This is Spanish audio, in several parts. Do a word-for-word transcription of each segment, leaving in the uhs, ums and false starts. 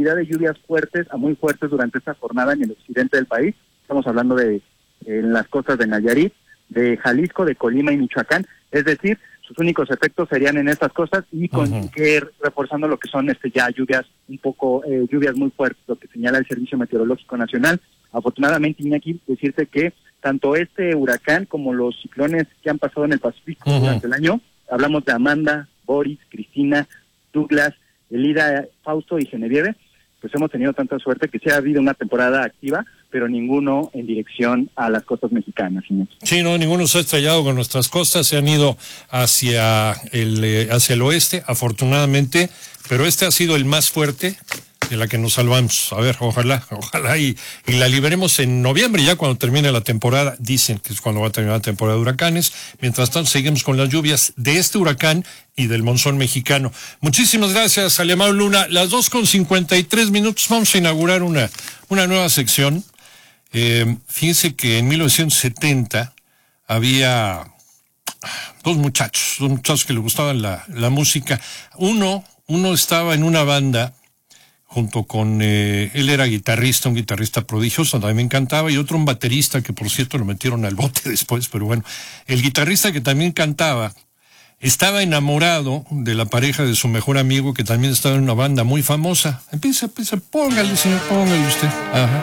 actividad de lluvias fuertes a muy fuertes durante esta jornada en el occidente del país. Estamos hablando de en las costas de Nayarit, de Jalisco, de Colima y Michoacán. Es decir, sus únicos efectos serían en estas costas y con uh-huh. que reforzando lo que son este ya lluvias un poco, eh, lluvias muy fuertes, lo que señala el Servicio Meteorológico Nacional. Afortunadamente, Iñaki, decirte que tanto este huracán como los ciclones que han pasado en el Pacífico uh-huh. durante el año, hablamos de Amanda, Boris, Cristina, Douglas, Elida, Fausto y Genevieve, pues hemos tenido tanta suerte que sí ha habido una temporada activa, pero ninguno en dirección a las costas mexicanas. ¿Sí? Sí, no, ninguno se ha estrellado con nuestras costas, se han ido hacia el, eh, hacia el oeste, afortunadamente, pero este ha sido el más fuerte de la que nos salvamos. A ver, ojalá, ojalá y, y la liberemos en noviembre, ya cuando termine la temporada, dicen que es cuando va a terminar la temporada de huracanes. Mientras tanto, seguimos con las lluvias de este huracán y del monzón mexicano. Muchísimas gracias, Alemán Luna. Las dos con cincuenta y tres minutos, vamos a inaugurar una, una nueva sección. Eh, fíjense que en mil novecientos setenta había dos muchachos, dos muchachos que les gustaban la, la música. Uno, uno estaba en una banda junto con, eh, él era guitarrista, un guitarrista prodigioso, también cantaba, y otro un baterista que por cierto lo metieron al bote después, pero bueno, el guitarrista que también cantaba estaba enamorado de la pareja de su mejor amigo que también estaba en una banda muy famosa. Empieza, empieza, póngale señor, póngale usted. Ajá.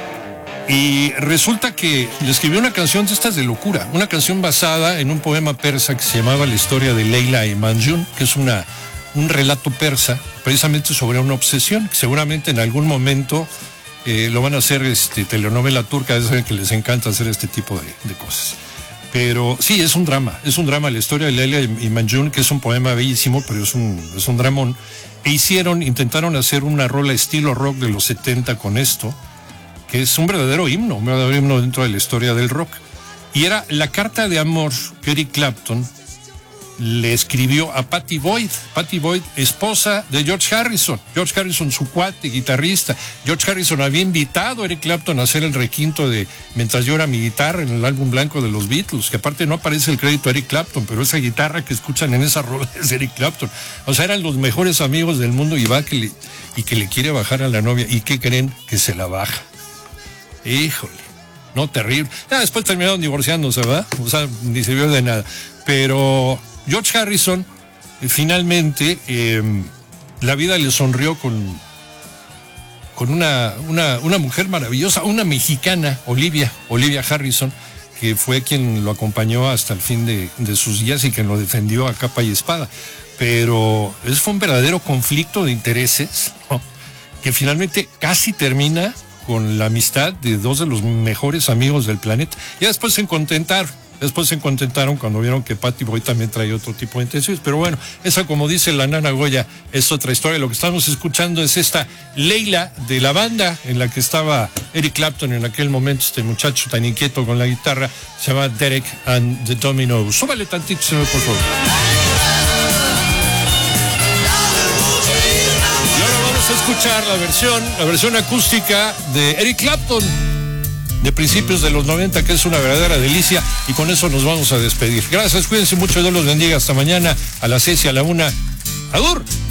Y resulta que le escribió una canción de estas de locura, una canción basada en un poema persa que se llamaba La historia de Leila y Majnun, que es una un relato persa, precisamente sobre una obsesión, que seguramente en algún momento eh, lo van a hacer este, telenovela turca, es que les encanta hacer este tipo de, de cosas. Pero sí, es un drama, es un drama, la historia de Leila y Majnun, que es un poema bellísimo, pero es un, es un dramón. E hicieron, intentaron hacer una rola estilo rock de los setenta con esto, que es un verdadero himno, un verdadero himno dentro de la historia del rock. Y era la carta de amor que Eric Clapton le escribió a Pattie Boyd, Pattie Boyd, esposa de George Harrison. George Harrison, su cuate, guitarrista. George Harrison había invitado a Eric Clapton a hacer el requinto de Mientras llora mi guitarra en el álbum blanco de los Beatles, que aparte no aparece el crédito a Eric Clapton, pero esa guitarra que escuchan en esa rola es de Eric Clapton. O sea, eran los mejores amigos del mundo y va que le, y que le quiere bajar a la novia. ¿Y qué creen? Que se la baja. Híjole, no, terrible. Ah, después terminaron divorciándose, ¿verdad? O sea, ni sirvió de nada. Pero George Harrison, eh, finalmente, eh, la vida le sonrió con, con una, una, una mujer maravillosa, una mexicana, Olivia, Olivia Harrison, que fue quien lo acompañó hasta el fin de, de sus días y quien lo defendió a capa y espada. Pero eso fue un verdadero conflicto de intereses, ¿no? Que finalmente casi termina con la amistad de dos de los mejores amigos del planeta. Ya después se contentaron. Después se contentaron cuando vieron que Pattie Boyd también traía otro tipo de intenciones. Pero bueno, esa, como dice la nana Goya, es otra historia. Lo que estamos escuchando es esta Leila de la banda en la que estaba Eric Clapton en aquel momento, este muchacho tan inquieto con la guitarra, se llama Derek and the Dominos. Súbale tantito, señor, por favor. Y ahora vamos a escuchar la versión, la versión acústica de Eric Clapton, de principios de los noventa, que es una verdadera delicia, y con eso nos vamos a despedir. Gracias, cuídense mucho, Dios los bendiga, hasta mañana a las seis y a la una. ¡Adur!